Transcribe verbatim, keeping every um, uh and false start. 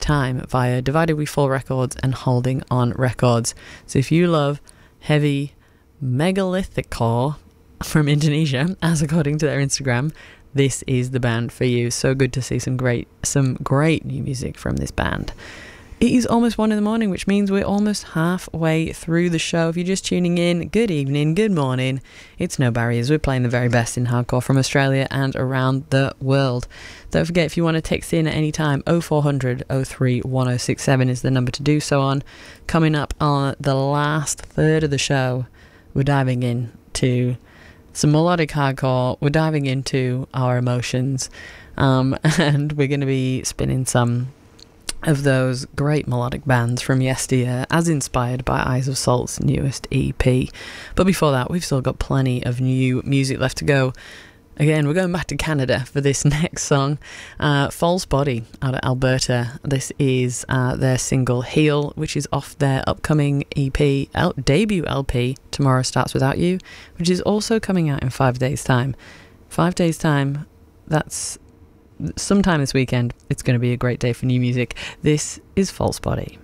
time via Divided We Fall Records and Holding On Records. So if you love heavy megalithic core from Indonesia, as according to their Instagram, this is the band for you. So good to see some great some great new music from this band. It is almost one in the morning, which means we're almost halfway through the show. If you're just tuning in, good evening, good morning. It's No Barriers. We're playing the very best in hardcore from Australia and around the world. Don't forget, if you want to text in at any time, oh four hundred, oh three, one oh six seven is the number to do so on. Coming up on the last third of the show, we're diving into some melodic hardcore. We're diving into our emotions, um, and we're going to be spinning some of those great melodic bands from yesteryear, as inspired by Eyes of Salt's newest E P. But before that, we've still got plenty of new music left to go. Again, we're going back to Canada for this next song. Uh, False Body out of Alberta. This is uh, their single Heal, which is off their upcoming E P, L- debut L P, Tomorrow Starts Without You, which is also coming out in five days' time. Five days' time, that's sometime this weekend. It's going to be a great day for new music. This is False Body.